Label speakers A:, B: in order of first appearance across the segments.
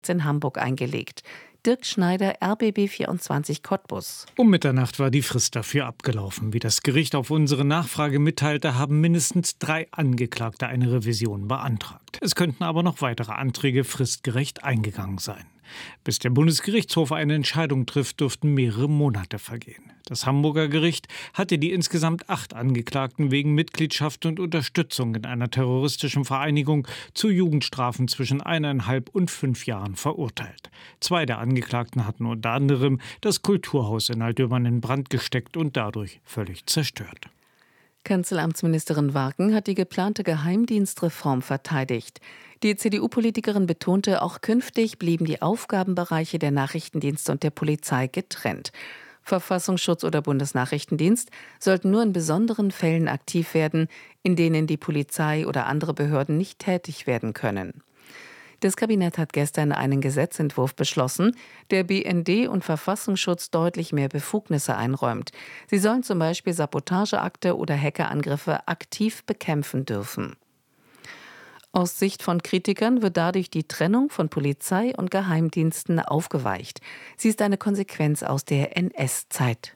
A: in Hamburg eingelegt. Dirk Schneider, RBB 24 Cottbus.
B: Um Mitternacht war die Frist dafür abgelaufen. Wie das Gericht auf unsere Nachfrage mitteilte, haben mindestens 3 Angeklagte eine Revision beantragt. Es könnten aber noch weitere Anträge fristgerecht eingegangen sein. Bis der Bundesgerichtshof eine Entscheidung trifft, dürften mehrere Monate vergehen. Das Hamburger Gericht hatte die insgesamt 8 Angeklagten wegen Mitgliedschaft und Unterstützung in einer terroristischen Vereinigung zu Jugendstrafen zwischen 1,5 und 5 Jahren verurteilt. 2 der Angeklagten hatten unter anderem das Kulturhaus in Altdöbern in Brand gesteckt und dadurch völlig zerstört.
A: Kanzleramtsministerin Warken hat die geplante Geheimdienstreform verteidigt. Die CDU-Politikerin betonte, auch künftig blieben die Aufgabenbereiche der Nachrichtendienste und der Polizei getrennt. Verfassungsschutz oder Bundesnachrichtendienst sollten nur in besonderen Fällen aktiv werden, in denen die Polizei oder andere Behörden nicht tätig werden können. Das Kabinett hat gestern einen Gesetzentwurf beschlossen, der BND und Verfassungsschutz deutlich mehr Befugnisse einräumt. Sie sollen zum Beispiel Sabotageakte oder Hackerangriffe aktiv bekämpfen dürfen. Aus Sicht von Kritikern wird dadurch die Trennung von Polizei und Geheimdiensten aufgeweicht. Sie ist eine Konsequenz aus der NS-Zeit.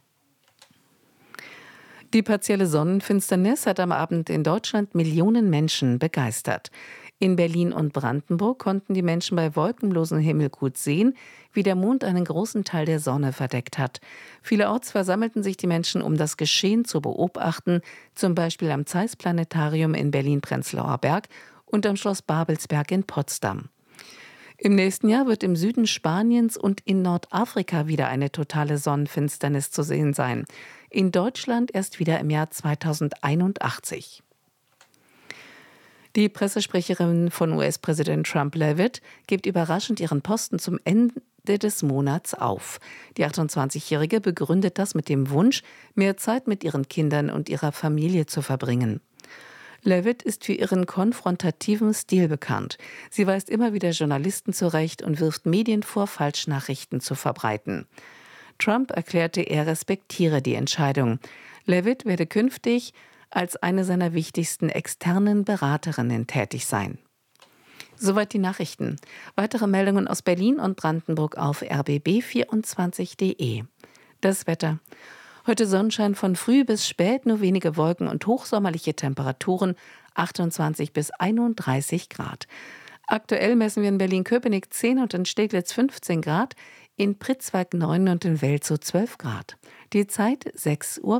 A: Die partielle Sonnenfinsternis hat am Abend in Deutschland Millionen Menschen begeistert. In Berlin und Brandenburg konnten die Menschen bei wolkenlosem Himmel gut sehen, wie der Mond einen großen Teil der Sonne verdeckt hat. Vielerorts versammelten sich die Menschen, um das Geschehen zu beobachten, zum Beispiel am Zeiss-Planetarium in Berlin-Prenzlauer Berg und am Schloss Babelsberg in Potsdam. Im nächsten Jahr wird im Süden Spaniens und in Nordafrika wieder eine totale Sonnenfinsternis zu sehen sein. In Deutschland erst wieder im Jahr 2081. Die Pressesprecherin von US-Präsident Trump, Leavitt, gibt überraschend ihren Posten zum Ende des Monats auf. Die 28-Jährige begründet das mit dem Wunsch, mehr Zeit mit ihren Kindern und ihrer Familie zu verbringen. Leavitt ist für ihren konfrontativen Stil bekannt. Sie weist immer wieder Journalisten zurecht und wirft Medien vor, Falschnachrichten zu verbreiten. Trump erklärte, er respektiere die Entscheidung. Leavitt werde künftig als eine seiner wichtigsten externen Beraterinnen tätig sein. Soweit die Nachrichten. Weitere Meldungen aus Berlin und Brandenburg auf rbb24.de. Das Wetter. Heute Sonnenschein von früh bis spät, nur wenige Wolken und hochsommerliche Temperaturen 28 bis 31 Grad. Aktuell messen wir in Berlin-Köpenick 10 und in Steglitz 15 Grad, in Pritzwalk 9 und in Welzow 12 Grad. Die Zeit 6:05 Uhr.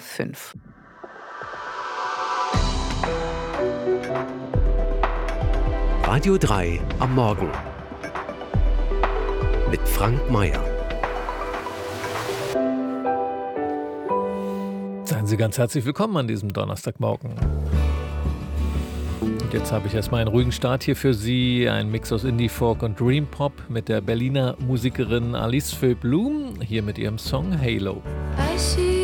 C: Radio 3 am Morgen mit Frank Mayer.
D: Seien Sie ganz herzlich willkommen an diesem Donnerstagmorgen. Und jetzt habe ich erstmal einen ruhigen Start hier für Sie. Ein Mix aus Indie, Folk und Dream Pop mit der Berliner Musikerin Alice Vöblum, hier mit ihrem Song Halo.